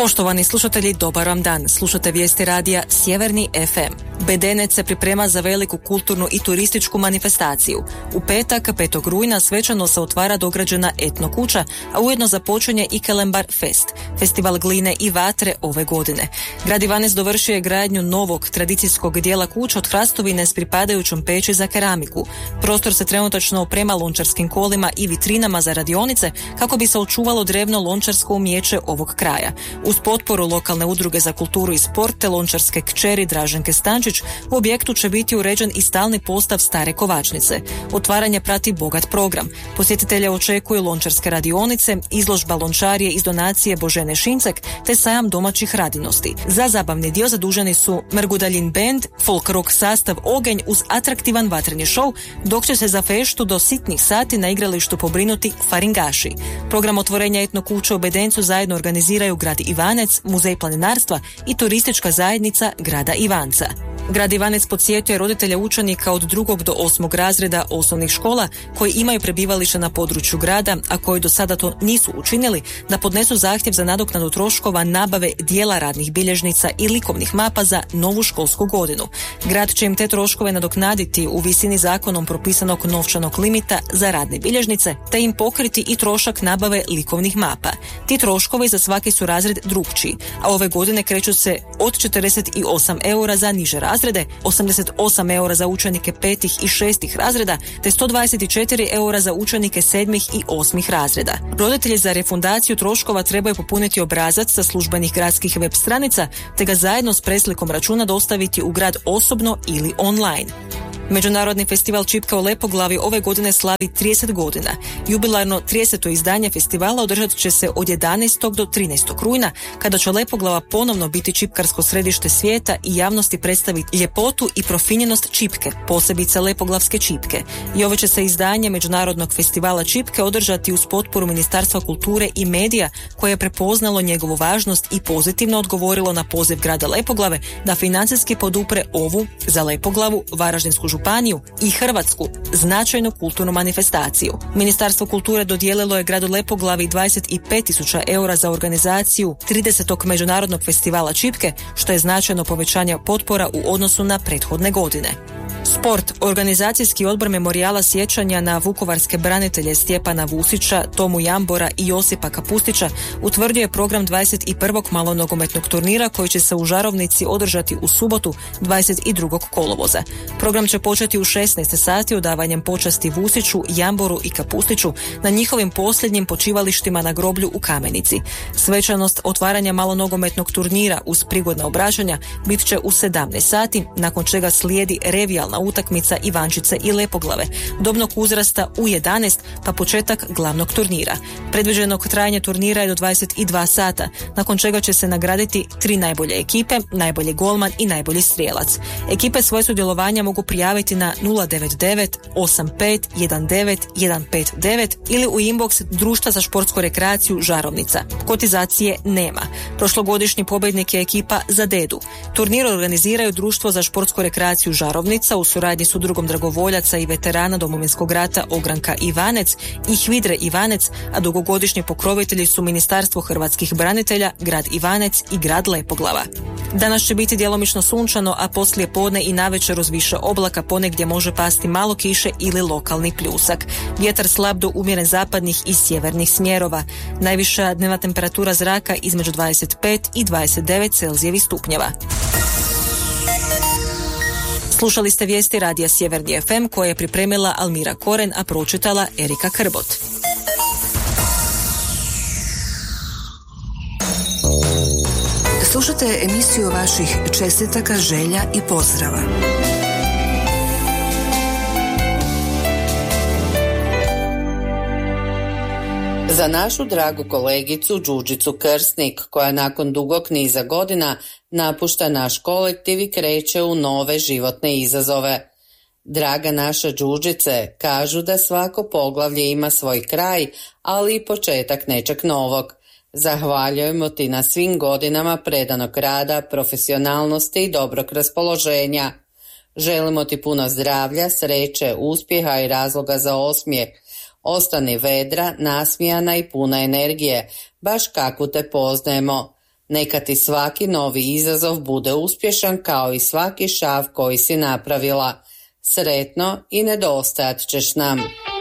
Poštovani slušatelji, dobar vam dan. Slušate vijesti radija Sjeverni FM. Bedenec se priprema za veliku kulturnu i turističku manifestaciju. U petak, 5. rujna, svečano se otvara dograđena etno kuća, a ujedno započinje i Kelembar Fest, festival gline i vatre ove godine. Grad Ivanec dovršio je gradnju novog tradicijskog dijela kuća od hrastovine s pripadajućom peći za keramiku. Prostor se trenutačno oprema lončarskim kolima i vitrinama za radionice kako bi se očuvalo drevno lončarsko umijeće ovog kraja. Uz potporu lokalne udruge za kulturu i sport te lončarske kćeri Draženke Stančić, u objektu će biti uređen i stalni postav stare kovačnice. Otvaranje prati bogat program. Posjetitelje očekuju lončarske radionice, izložba lončarije iz donacije Božene Šincek te sajam domaćih radinosti. Za zabavni dio zaduženi su Mrgudaljin band, folk rock sastav Ogenj uz atraktivan vatreni šou, dok će se za feštu do sitnih sati na igralištu pobrinuti faringaši. Program otvorenja etno kuće u Bedencu zajedno organiziraju grad Ivanec, Muzej planinarstva i turistička zajednica grada Ivanca. Grad Ivanec podsjetio je roditelje učenika od 2. do 8. razreda osnovnih škola koji imaju prebivalište na području grada, a koji do sada to nisu učinili, da podnesu zahtjev za nadoknadu troškova nabave dijela radnih bilježnica i likovnih mapa za novu školsku godinu. Grad će im te troškove nadoknaditi u visini zakonom propisanog novčanog limita za radne bilježnice, te im pokriti i trošak nabave likovnih mapa. Ti troškovi za svaki su razred drukčiji, a ove godine kreću se od 48 eura za niže razrede, 88 eura za učenike 5. i 6. razreda, te 124 eura za učenike 7. i 8. razreda. Roditelji za refundaciju troškova trebaju popuniti obrazac sa službenih gradskih web stranica, te ga zajedno s preslikom računa dostaviti u grad osobno ili online. Međunarodni festival Čipka u Lepoglavi ove godine slavi 30 godina. Jubilarno 30. izdanje festivala održat će se od 11. do 13. rujna, kada će Lepoglava ponovno biti čipkarsko središte svijeta i javnosti predstaviti ljepotu i profinjenost čipke, posebice lepoglavske čipke. I ovo će se izdanje Međunarodnog festivala Čipke održati uz potporu Ministarstva kulture i medija, koje je prepoznalo njegovu važnost i pozitivno odgovorilo na poziv grada Lepoglave da financijski podupre ovu, za Lepoglavu, Varaždinsku županiju i Hrvatsku, značajnu kulturnu manifestaciju. Ministarstvo kulture dodijelilo je gradu Lepoglavi 25.000 eura za organizaciju 30. Međunarodnog festivala Čipke, što je značajno povećanje potpora u odnosu na prethodne godine. Sport. Organizacijski odbor Memorijala sjećanja na vukovarske branitelje Stjepana Vusića, Tomu Jambora i Josipa Kapustića utvrdio je program 21. malonogometnog turnira koji će se u Žarovnici održati u subotu 22. kolovoza. Program će početi u 16 sati odavanjem počasti Vusiću, Jamboru i Kapustiću na njihovim posljednjim počivalištima na groblju u Kamenici. Svečanost otvaranja malonogometnog turnira uz prigodna obraćanja bit će u 17 sati, nakon čega slijedi revijalna utakmica Ivančice i Lepoglave, dobnog uzrasta u 11, pa početak glavnog turnira. Predviđenog trajanja turnira je do 22 sata, nakon čega će se nagraditi 3 najbolje ekipe, najbolji golman i najbolji strijelac. Ekipe svoje sudjelovanja mogu prijaviti na 099 85 19 159 ili u inbox Društva za športsku rekreaciju Žarovnica. Kotizacije nema. Prošlogodišnji pobjednik je ekipa za Dedu. Turnir organiziraju Društvo za športsku rekreaciju Žarovnica u suradnji s udrugom dragovoljaca i veterana Domovinskog rata Ogranka Ivanec i Hvidre Ivanec, a dugogodišnji pokrovitelji su Ministarstvo hrvatskih branitelja, grad Ivanec i grad Lepoglava. Danas će biti djelomično sunčano, a poslije podne i navečer uz više oblaka ponegdje može pasti malo kiše ili lokalni pljusak. Vjetar slab do umjeren zapadnih i sjevernih smjerova. Najviša dnevna temperatura zraka između 25 i 29 celzijevih stupnjeva. Slušali ste vijesti radija Sjeverni FM koje je pripremila Almira Koren, a pročitala Erika Krbot. Slušate emisiju vaših čestitaka, želja i pozdrava. Za našu dragu kolegicu Đurđicu Krsnik, koja nakon dugog niza godina napušta naš kolektiv i kreće u nove životne izazove. Draga naša Đurđice, kažu da svako poglavlje ima svoj kraj, ali i početak nečeg novog. Zahvaljujemo ti na svim godinama predanog rada, profesionalnosti i dobrog raspoloženja. Želimo ti puno zdravlja, sreće, uspjeha i razloga za osmijeh. Ostani vedra, nasmijana i puna energije, baš kakvu te poznajemo. Neka ti svaki novi izazov bude uspješan kao i svaki šav koji si napravila. Sretno i nedostajat ćeš nam.